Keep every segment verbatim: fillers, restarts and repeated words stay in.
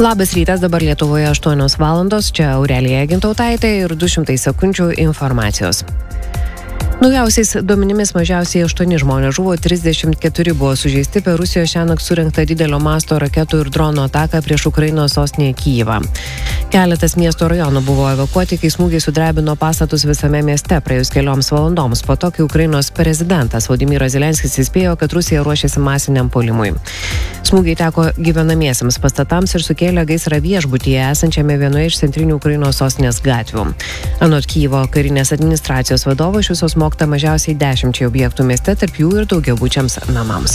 Labas rytas, dabar Lietuvoje aštuonios valandos, čia Aurelija Gintautaitė ir du šimtai sekundžių informacijos. Naujausiais duomenimis mažiausiai aštuoni žmonės žuvo, trisdešimt keturi buvo sužeisti per Rusijos šiąnakt surengtą didelio masto raketų ir dronų ataką prieš Ukrainos sostinę Kyjivą. Keletas miesto rajonų buvo evakuoti, kai smūgiai sudrebino pastatus visame mieste praėjus kelioms valandoms, po to, kai Ukrainos prezidentas Volodymyras Zelenskis įspėjo, kad Rusija ruošiasi masiniam puolimui. Smūgiai teko gyvenamiesiems pastatams ir sukėlė gaisrą viešbutyje esančiame vienoje iš centrinių Ukrainos sostinės gatvių. Anot Kyjivo karinės administracijos vadovo, iš viso smogta mažiausiai dešimčiai objektų mieste, tarp jų ir daugiabučiams namams.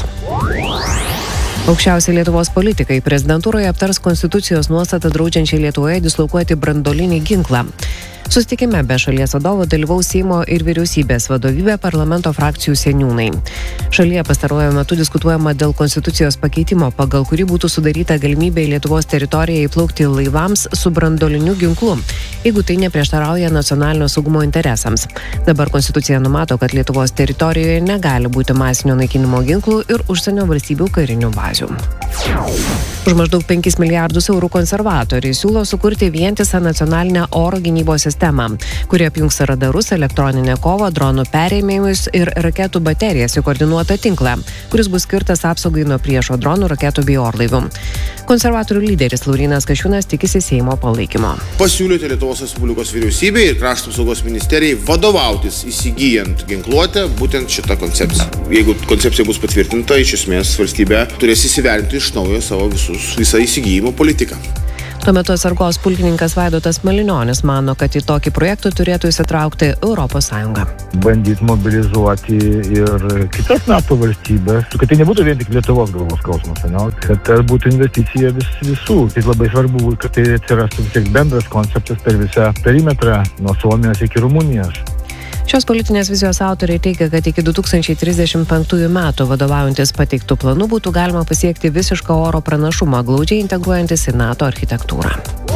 Aukščiausi Lietuvos politikai prezidentūroje aptars konstitucijos nuostatą draudžiančią Lietuvoje dislokuoti branduolinį ginklą. Susitikime be šalies vadovo dalyvaus Seimo ir vyriausybės vadovybė, parlamento frakcijų seniūnai. Šalyje pastaruoju metu diskutuojama dėl konstitucijos pakeitimo, pagal kurį būtų sudaryta galimybė į Lietuvos teritoriją įplaukti laivams su branduoliniu ginklu, jeigu tai neprieštarauja nacionalinio saugumo interesams. Dabar konstitucija numato, kad Lietuvos teritorijoje negali būti masinio naikinimo ginklų ir užsienio valstybių karinių bazių. Už maždaug penkis milijardus eurų konservatoriai siūlo sukurti vientisą nacionalinę oro gynybos sistemą, kuri apjungs radarus, elektroninę kovą, dronų perėmėjimus ir raketų baterijas į koordinuotą tinklą, kuris bus skirtas apsaugai nuo priešo dronų, raketų bei orlaivių. Konservatorių lyderis Laurynas Kasčiūnas tikisi Seimo palaikymo. Pasiūlyti Lietuvos Respublikos vyriausybei ir Krašto apsaugos ministerijai vadovautis įsigyjant ginkluotę būtent šitą koncepciją. Jeigu koncepcija bus patvirtinta, iš esmės valstybė turės įsivertinti iš naujo savo visus, visą įsigijimo politiką. Tuo metu atsargos pulkininkas Vaidotas Malinionis mano, kad į tokį projektą turėtų įsitraukti Europos Sąjunga. Bandyti mobilizuoti ir kitas NATO valstybės, kad tai nebūtų vien tik Lietuvos galvos skausmas, ne? Kad tai būtų investicija vis, visų. Tai labai svarbu, kad tai atsirastų vis tiek bendras konceptas per visą perimetrą nuo Suomijos iki Rumunijos. Šios politinės vizijos autoriai teigia, kad iki du tūkstančiai trisdešimt penktųjų metų vadovaujantis pateiktų planų būtų galima pasiekti visišką oro pranašumą, glaudžiai integruojantis į NATO architektūrą.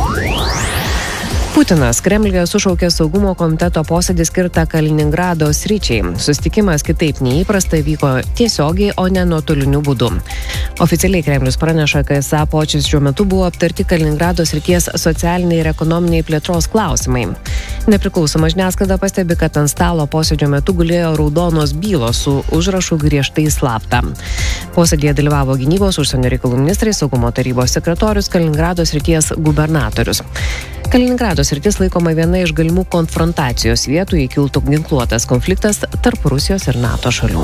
Putinas Kremliuje sušaukė saugumo komiteto posėdį skirtą Kaliningrado sričiai. Susitikimas kitaip neįprasta vyko tiesiogiai, o ne nuotoliniu būdu. Oficialiai Kremlius praneša, kad esą počis šiuo metu buvo aptarti Kaliningrado srities socialiniai ir ekonominiai plėtros klausimai. Nepriklausoma žiniasklaida pastebi, kad ant stalo posėdžio metu gulėjo raudonos bylos su užrašu griežtai slapta. Posėdėje dalyvavo gynybos, užsienio reikalų ministrai, saugumo tarybos sekretorius, Kaliningrado srities gubernatorius. Kaliningrado sritis laikoma viena iš galimų konfrontacijos vietų, jei kiltų ginkluotas konfliktas tarp Rusijos ir NATO šalių.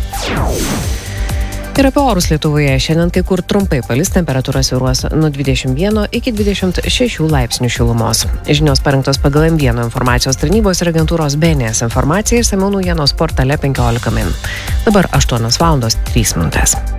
Ir apie orus Lietuvoje. Šiandien kai kur trumpai palis, temperatūra svyruos nuo dvidešimt vieno iki dvidešimt šešių laipsnių šilumos. Žinios parengtos pagal M vienas informacijos tarnybos ir agentūros B N S informaciją, išsamiau naujienos portale penkiolika min. Dabar aštuonios valandos trys minutės.